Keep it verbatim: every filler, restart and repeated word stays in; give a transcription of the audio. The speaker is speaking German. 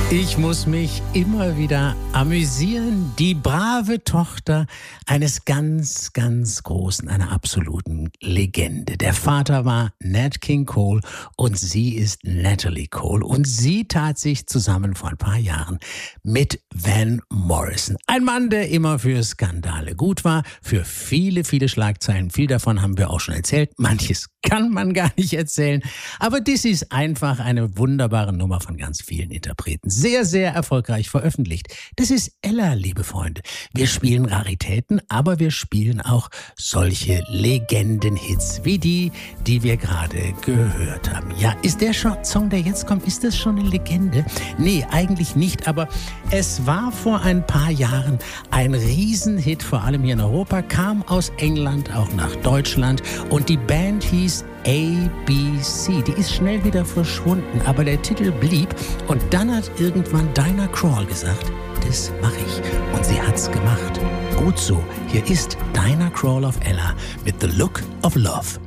Ich muss mich immer wieder amüsieren. Die brave Tochter eines ganz, ganz großen, einer absoluten Legende. Der Vater war Nat King Cole und sie ist Natalie Cole. Und sie tat sich zusammen vor ein paar Jahren mit Van Morrison. Ein Mann, der immer für Skandale gut war, für viele, viele Schlagzeilen. Viel davon haben wir auch schon erzählt. Manches kann man gar nicht erzählen. Aber das ist einfach eine wunderbare Nummer von ganz vielen Interpreten. Sehr, sehr erfolgreich veröffentlicht. Das ist Ella, liebe Freunde. Wir spielen Raritäten, aber wir spielen auch solche Legendenhits wie die, die wir gerade gehört haben. Ja, ist der Song, der jetzt kommt, ist das schon eine Legende? Nee, eigentlich nicht, aber es war vor ein paar Jahren ein Riesenhit, vor allem hier in Europa, kam aus England auch nach Deutschland und die Band hieß A B C. Die ist schnell wieder verschwunden, aber der Titel blieb und dann hat irgendwann Diana Krall gesagt, das mache ich. Und sie hat's gemacht. Gut so. Hier ist Diana Krall of Ella mit The Look of Love.